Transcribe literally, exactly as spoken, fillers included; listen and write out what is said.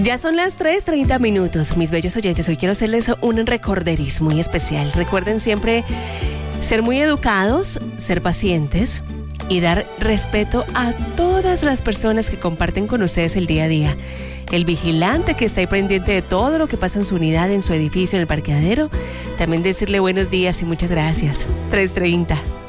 Ya son las tres treinta minutos, mis bellos oyentes. Hoy quiero hacerles un recorderis muy especial. Recuerden siempre ser muy educados, ser pacientes y dar respeto a todas las personas que comparten con ustedes el día a día. El vigilante que está ahí pendiente de todo lo que pasa en su unidad, en su edificio, en el parqueadero. También decirle buenos días y muchas gracias. tres treinta.